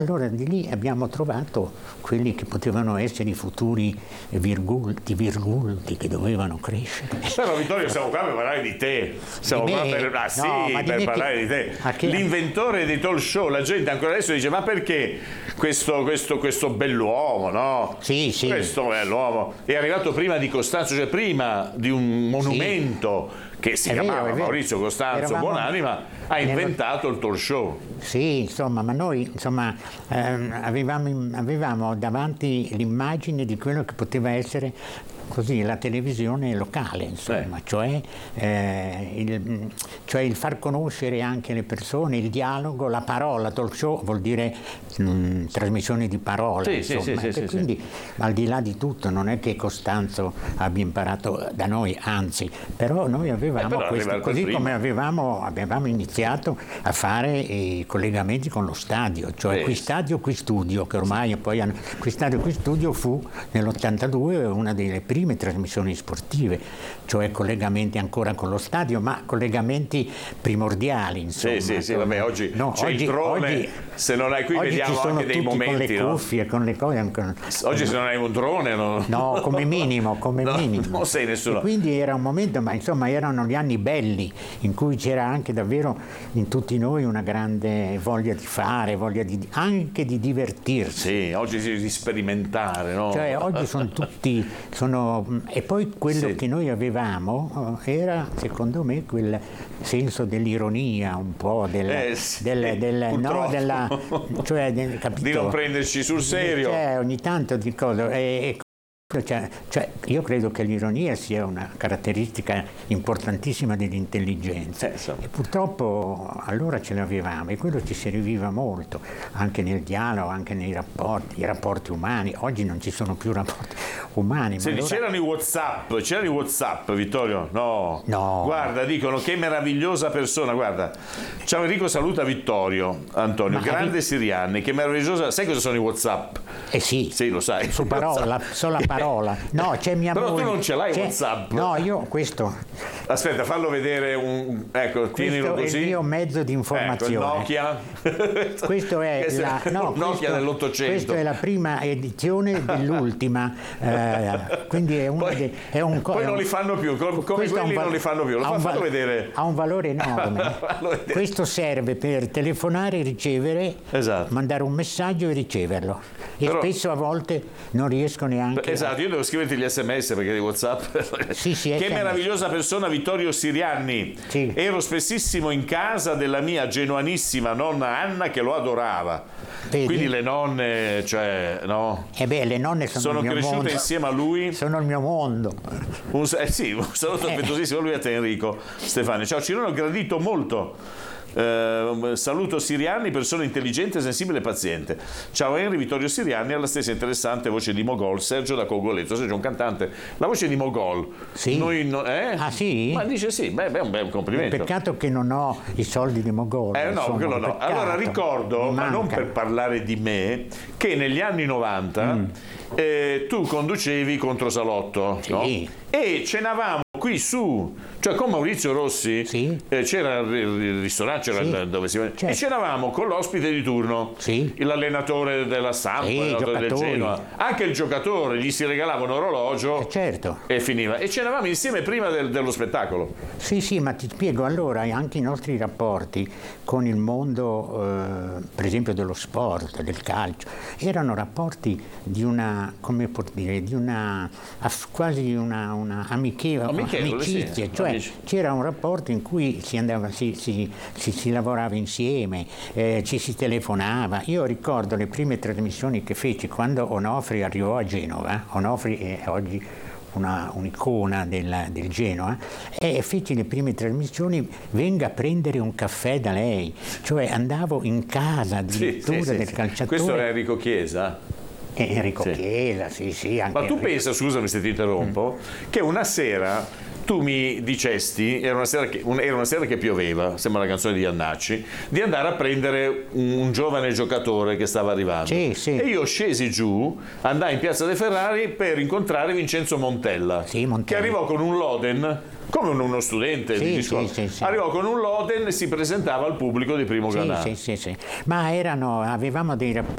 Allora di lì abbiamo trovato quelli che potevano essere i futuri virgulti che dovevano crescere. Però Vittorio, siamo qua per parlare di te. Siamo qua per, per parlare di te. L'inventore dei talk show, la gente ancora adesso dice: ma perché questo bell'uomo, no? Sì, sì. Questo bell'uomo è arrivato prima di Costanzo, cioè prima di un monumento che si chiamava Maurizio Costanzo Buonanima, ha inventato il talk show. Sì, insomma, ma noi avevamo davanti l'immagine di quello che poteva essere così la televisione locale, insomma, cioè il far conoscere anche le persone, il dialogo, la parola. Talk show vuol dire trasmissione di parola, quindi al di là di tutto non è che Costanzo abbia imparato da noi, anzi, però noi avevamo questo, così come avevamo iniziato a fare i collegamenti con lo stadio, cioè qui stadio, qui studio, che ormai poi qui stadio, qui studio fu nell'82 una delle prime trasmissioni sportive, cioè collegamenti ancora con lo stadio, ma collegamenti primordiali, insomma. Sì, vabbè, oggi c'è il drone, se non hai qui vediamo anche dei momenti, con le cuffie, con le cose. Oggi se non hai un drone no, come minimo, non sei nessuno. E quindi era un momento, ma insomma erano gli anni belli in cui c'era anche davvero in tutti noi una grande voglia di fare, anche di divertirsi. Sì, oggi di sperimentare, no? Cioè oggi e poi quello che noi avevamo era, secondo me, quel senso dell'ironia, un po' capito? Di non prenderci sul serio. Cioè, ogni tanto di cosa. Cioè, io credo che l'ironia sia una caratteristica importantissima dell'intelligenza e purtroppo allora ce l'avevamo e quello ci serviva molto anche nel dialogo, anche nei rapporti umani. Oggi non ci sono più rapporti umani. Senti, c'erano i WhatsApp, Vittorio? No. Guarda, dicono che meravigliosa persona, guarda. Ciao Enrico, saluta Vittorio Antonio, grande Sirianni, che meravigliosa. Sai cosa sono i WhatsApp? Sì, lo sai. Su parola, solo la parola. No, c'è mia Però moglie. tu non ce l'hai WhatsApp. No, io questo. Aspetta, fallo vedere tienilo così. Questo è il mio mezzo di informazione. Ecco, il Nokia. Questo è Nokia dell'800. Questa è la prima edizione dell'ultima. Quindi è poi non li fanno più, come quelli non li fanno più. Lo fatto vedere. Ha un valore enorme. Questo serve per telefonare e ricevere, mandare un messaggio e riceverlo. E spesso a volte non riesco neanche. Io devo scriverti gli SMS perché di WhatsApp. Che meravigliosa persona, Vittorio Sirianni. Sì. Ero spessissimo in casa della mia genuanissima nonna Anna che lo adorava. Vedi? Quindi le nonne, le nonne sono cresciute mondo. Insieme a lui. Sono il mio mondo. Un saluto affettuosissimo a lui e a te, Enrico Stefani. Ciao Cirone, ho gradito molto. Saluto Sirianni, persona intelligente, sensibile e paziente. Ciao Henry, Vittorio Sirianni ha la stessa interessante voce di Mogol. Sergio da Cogoletto. Sergio è un cantante, la voce di Mogol. Sì. Ah sì? Ma dice sì, è un bel complimento. Peccato che non ho i soldi di Mogol. Quello no. Allora ricordo, ma non per parlare di me, che negli anni 90 tu conducevi Contro Salotto, sì. No? E cenavamo qui su, cioè con Maurizio Rossi, c'era il ristorante, dove si va, e cenavamo con l'ospite di turno, l'allenatore della Samp, l'allenatore del Genoa, anche il giocatore, gli si regalava un orologio e finiva. E cenavamo insieme prima dello spettacolo. Sì, ma ti spiego, allora anche i nostri rapporti con il mondo, per esempio dello sport, del calcio, erano rapporti di una, come può dire, di una quasi una amicizia, cioè c'era un rapporto in cui si lavorava insieme, ci si telefonava. Io ricordo le prime trasmissioni che feci quando Onofri arrivò a Genova. Onofri è oggi un'icona del Genoa, e feci le prime trasmissioni, venga a prendere un caffè da lei, cioè andavo in casa addirittura del calciatore. Questo era Enrico Chiesa? Enrico Chiesa, sì. Anche ma tu pensa, scusami se ti interrompo, che una sera tu mi dicesti, era una sera che pioveva, sembra la canzone di Iannacci, di andare a prendere un giovane giocatore che stava arrivando. E io scesi giù, andai in Piazza dei Ferrari per incontrare Vincenzo Montella, che arrivò con un Loden, come uno studente di discorso. Arrivò con un Loden e si presentava al pubblico di primo canale. Ma avevamo dei rapporti